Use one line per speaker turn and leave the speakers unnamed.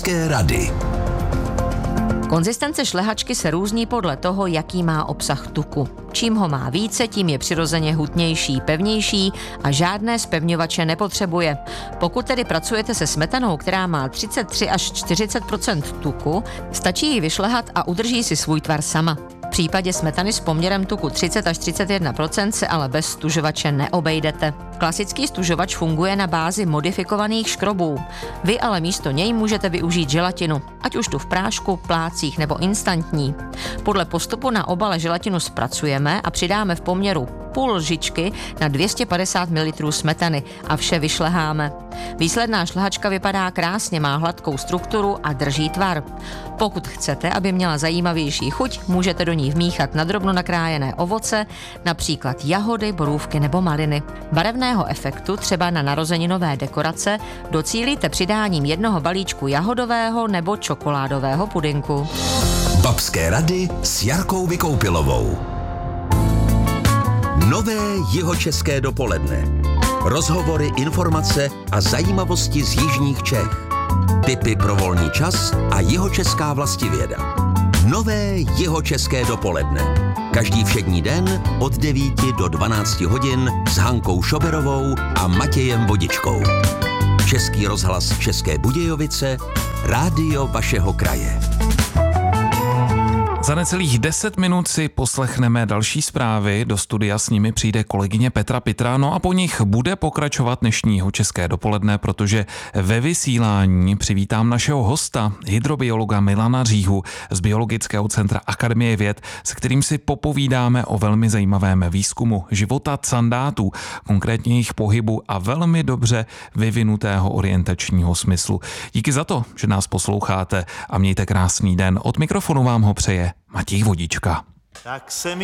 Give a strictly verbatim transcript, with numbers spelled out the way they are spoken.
Babské rady.
Konzistence šlehačky se různí podle toho, jaký má obsah tuku. Čím ho má více, tím je přirozeně hutnější, pevnější a žádné zpevňovače nepotřebuje. Pokud tedy pracujete se smetanou, která má třicet tři až čtyřicet procent tuku, stačí ji vyšlehat a udrží si svůj tvar sama. V případě smetany s poměrem tuku třicet až třicet jedna procent se ale bez stužovače neobejdete. Klasický stužovač funguje na bázi modifikovaných škrobů. Vy ale místo něj můžete využít želatinu, ať už tu v prášku, plácích nebo instantní. Podle postupu na obale želatinu zpracujeme a přidáme v poměru půl lžičky na dvě stě padesát mililitrů smetany a vše vyšleháme. Výsledná šlehačka vypadá krásně, má hladkou strukturu a drží tvar. Pokud chcete, aby měla zajímavější chuť, můžete do ní vmíchat nadrobno nakrájené ovoce, například jahody, borůvky nebo maliny. Barevného efektu, třeba na narozeninové dekorace, docílíte přidáním jednoho balíčku jahodového nebo čokoládového pudinku.
Babské rady s Jarkou Vykoupilovou. Nové jihočeské dopoledne. Rozhovory, informace a zajímavosti z jižních Čech. Tipy pro volný čas a jihočeská vlastivěda. Nové jihočeské dopoledne. Každý všední den od devíti do dvanácti hodin s Hankou Šoberovou a Matějem Vodičkou. Český rozhlas České Budějovice, rádio vašeho kraje.
Za necelých deset minut si poslechneme další zprávy, do studia s nimi přijde kolegyně Petra Pitra, no a po nich bude pokračovat dnešního České dopoledne, protože ve vysílání přivítám našeho hosta, hydrobiologa Milana Říhu z Biologického centra Akademie věd, se kterým si popovídáme o velmi zajímavém výzkumu života candátů, konkrétně jejich pohybu a velmi dobře vyvinutého orientačního smyslu. Díky za to, že nás posloucháte a mějte krásný den. Od mikrofonu vám ho přeje Matěj Vodička.
Tak se mi